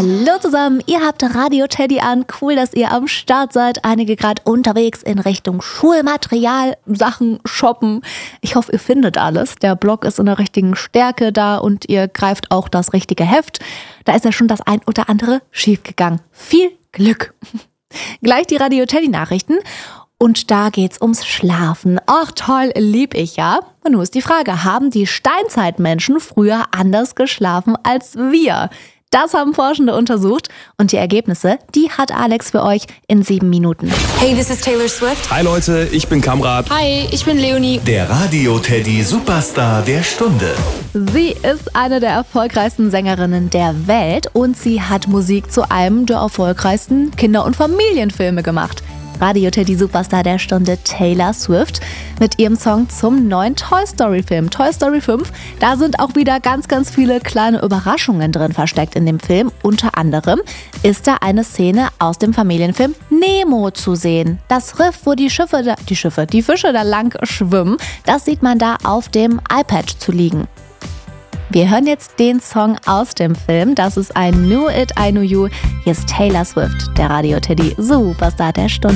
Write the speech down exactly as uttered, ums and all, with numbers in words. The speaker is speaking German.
Hallo zusammen, ihr habt Radio Teddy an. Cool, dass ihr am Start seid. Einige gerade unterwegs in Richtung Schulmaterial, Sachen shoppen. Ich hoffe, ihr findet alles. Der Blog ist in der richtigen Stärke da und ihr greift auch das richtige Heft. Da ist ja schon das ein oder andere schiefgegangen. Viel Glück. Gleich die Radio Teddy Nachrichten. Und da geht's ums Schlafen. Ach toll, lieb ich ja. Und nun ist die Frage, haben die Steinzeitmenschen früher anders geschlafen als wir? Das haben Forschende untersucht und die Ergebnisse, die hat Alex für euch in sieben Minuten. Hey, this is Taylor Swift. Hi Leute, ich bin Kamrat. Hi, ich bin Leonie. Der Radio Teddy Superstar der Stunde. Sie ist eine der erfolgreichsten Sängerinnen der Welt und sie hat Musik zu einem der erfolgreichsten Kinder- und Familienfilme gemacht. Radio Teddy Superstar der Stunde Taylor Swift mit ihrem Song zum neuen Toy Story Film. Toy Story fünf, da sind auch wieder ganz, ganz viele kleine Überraschungen drin versteckt in dem Film. Unter anderem ist da eine Szene aus dem Familienfilm Nemo zu sehen. Das Riff, wo die Schiffe, da, die Schiffe, die Fische da lang schwimmen, das sieht man da auf dem iPad zu liegen. Wir hören jetzt den Song aus dem Film. Das ist ein Knew It, I Knew You. Hier ist Taylor Swift, der Radio Teddy Superstar der Stunde.